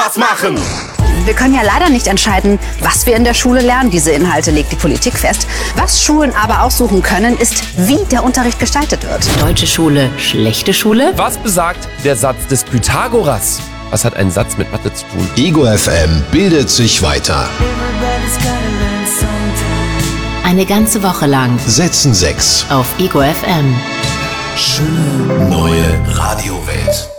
Spaß machen. Wir können ja leider nicht entscheiden, was wir in der Schule lernen. Diese Inhalte legt die Politik fest. Was Schulen aber aussuchen können, ist, wie der Unterricht gestaltet wird. Deutsche Schule, schlechte Schule? Was besagt der Satz des Pythagoras? Was hat ein Satz mit Mathe zu tun? Ego FM bildet sich weiter. Eine ganze Woche lang Setzen 6 auf Ego FM. Schöne neue Radiowelt.